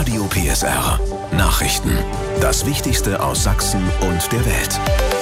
Radio PSR. Nachrichten. Das Wichtigste aus Sachsen und der Welt.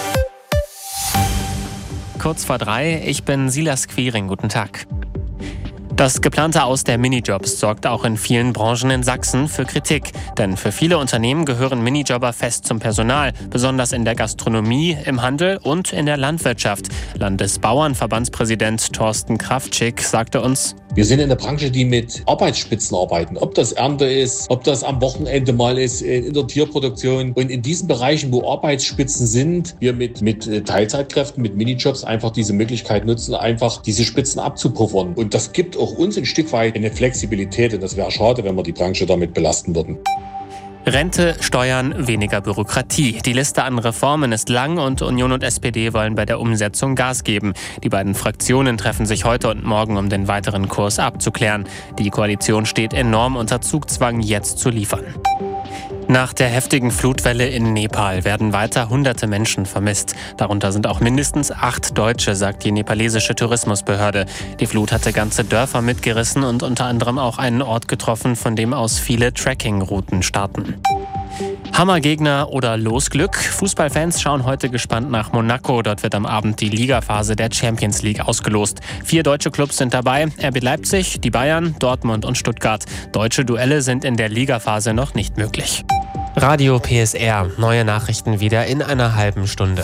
Kurz vor 3, ich bin Silas Quiring. Guten Tag. Das geplante Aus der Minijobs sorgt auch in vielen Branchen in Sachsen für Kritik. Denn für viele Unternehmen gehören Minijobber fest zum Personal, besonders in der Gastronomie, im Handel und in der Landwirtschaft. Landesbauernverbandspräsident Thorsten Kraftschick sagte uns: Wir sind in der Branche, die mit Arbeitsspitzen arbeiten. Ob das Ernte ist, ob das am Wochenende mal ist, in der Tierproduktion. Und in diesen Bereichen, wo Arbeitsspitzen sind, wir mit Teilzeitkräften, mit Minijobs einfach diese Möglichkeit nutzen, einfach diese Spitzen abzupuffern. Und das gibt auch uns ein Stück weit eine Flexibilität. Und das wäre schade, wenn wir die Branche damit belasten würden. Rente, Steuern, weniger Bürokratie. Die Liste an Reformen ist lang und Union und SPD wollen bei der Umsetzung Gas geben. Die beiden Fraktionen treffen sich heute und morgen, um den weiteren Kurs abzuklären. Die Koalition steht enorm unter Zugzwang, jetzt zu liefern. Nach der heftigen Flutwelle in Nepal werden weiter hunderte Menschen vermisst. Darunter sind auch mindestens 8 Deutsche, sagt die nepalesische Tourismusbehörde. Die Flut hatte ganze Dörfer mitgerissen und unter anderem auch einen Ort getroffen, von dem aus viele Trekkingrouten starten. Hammergegner oder Losglück? Fußballfans schauen heute gespannt nach Monaco. Dort wird am Abend die Ligaphase der Champions League ausgelost. 4 deutsche Clubs sind dabei: RB Leipzig, die Bayern, Dortmund und Stuttgart. Deutsche Duelle sind in der Ligaphase noch nicht möglich. Radio PSR. Neue Nachrichten wieder in einer halben Stunde.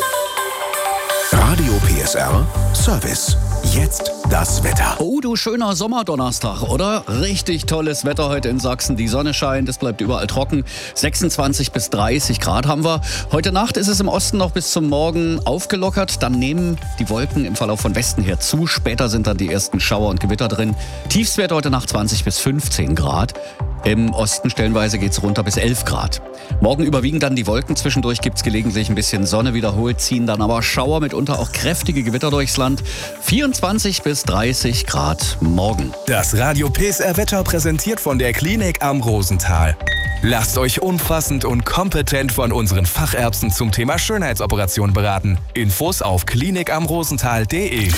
Radio PSR Service. Jetzt das Wetter. Oh, du schöner Sommerdonnerstag, oder? Richtig tolles Wetter heute in Sachsen. Die Sonne scheint, es bleibt überall trocken. 26 bis 30 Grad haben wir. Heute Nacht ist es im Osten noch bis zum Morgen aufgelockert. Dann nehmen die Wolken im Verlauf von Westen her zu. Später sind dann die ersten Schauer und Gewitter drin. Tiefstwert heute Nacht 20 bis 15 Grad. Im Osten stellenweise geht es runter bis 11 Grad. Morgen überwiegen dann die Wolken. Zwischendurch gibt es gelegentlich ein bisschen Sonne. Wiederholt ziehen dann aber Schauer, mitunter auch kräftige Gewitter durchs Land. 24 bis 30 Grad morgen. Das Radio PSR Wetter präsentiert von der Klinik am Rosenthal. Lasst euch umfassend und kompetent von unseren Fachärzten zum Thema Schönheitsoperation beraten. Infos auf klinikamrosenthal.de.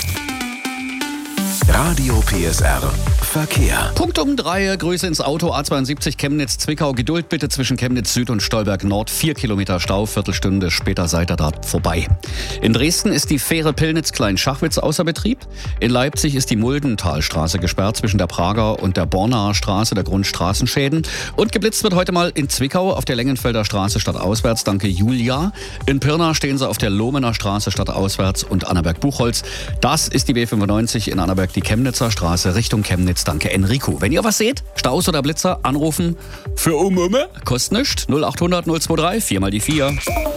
Radio PSR Verkehr. Punkt um 3, Grüße ins Auto, A72 Chemnitz-Zwickau. Geduld bitte zwischen Chemnitz Süd und Stolberg Nord. 4 Kilometer Stau, Viertelstunde später seid ihr da vorbei. In Dresden ist die Fähre Pillnitz-Klein-Schachwitz außer Betrieb. In Leipzig ist die Muldentalstraße gesperrt zwischen der Prager und der Bornaer Straße, der Grund Straßenschäden. Und geblitzt wird heute mal in Zwickau auf der Lengenfelder Straße stadtauswärts, danke Julia. In Pirna stehen sie auf der Lohmener Straße stadtauswärts und Annaberg-Buchholz. Das ist die B95 in Annaberg, die Chemnitzer Straße Richtung Chemnitz. Danke Enrico. Wenn ihr was seht, Staus oder Blitzer, anrufen für Umumme. Kostet nichts. 0800 023 4 mal die 4.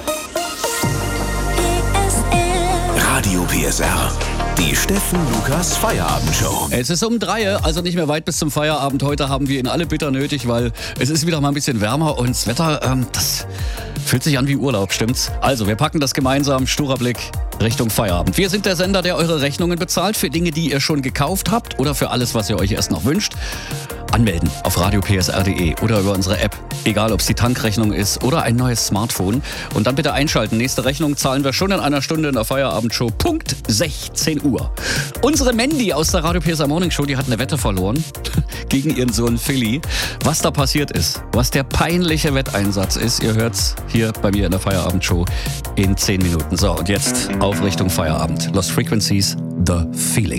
Radio PSR. Die Steffen Lukas Feierabendshow. Es ist um 3, also nicht mehr weit bis zum Feierabend. Heute haben wir ihn alle bitter nötig, weil es ist wieder mal ein bisschen wärmer und das Wetter, das fühlt sich an wie Urlaub, stimmt's? Also, wir packen das gemeinsam, sturer Blick Richtung Feierabend. Wir sind der Sender, der eure Rechnungen bezahlt für Dinge, die ihr schon gekauft habt oder für alles, was ihr euch erst noch wünscht. Anmelden auf radiopsr.de oder über unsere App. Egal, ob es die Tankrechnung ist oder ein neues Smartphone. Und dann bitte einschalten. Nächste Rechnung zahlen wir schon in einer Stunde in der Feierabendshow. Punkt 16 Uhr. Unsere Mandy aus der Radio PSR Morning Show, die hat eine Wette verloren gegen ihren Sohn Philly. Was da passiert ist, was der peinliche Wetteinsatz ist, ihr hört's hier bei mir in der Feierabendshow in 10 Minuten. So, und jetzt auf Richtung Feierabend. Lost Frequencies, The Feeling.